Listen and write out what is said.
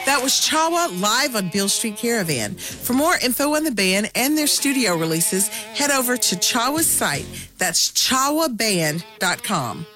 That was Chawa live on Beale Street Caravan. For more info on the band and their studio releases, head over to Chawa's site. That's chawaband.com.